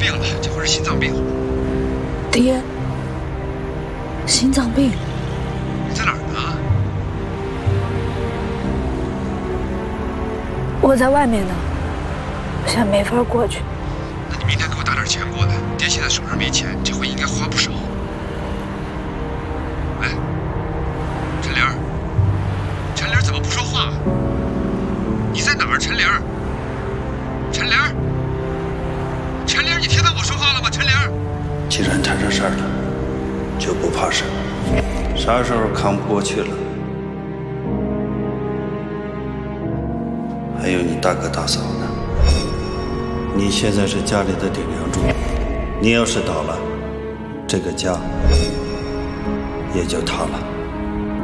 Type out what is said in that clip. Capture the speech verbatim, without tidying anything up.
病了，这会是心脏病。 爹，心脏病？ 你在哪儿呢？ 我在外面呢，现在没法过去。 那你明天给我打点钱过来，爹现在手上没钱，这回应该花不少。喂，陈玲，陈玲怎么不说话？你在哪儿，陈玲？陈玲，陈玲，你听到我说话了吗？陈玲， 既然摊上事儿了，就不怕事。啥时候扛不过去了，还有你大哥大嫂呢。你现在是家里的顶梁柱，你要是倒了，这个家也就塌了。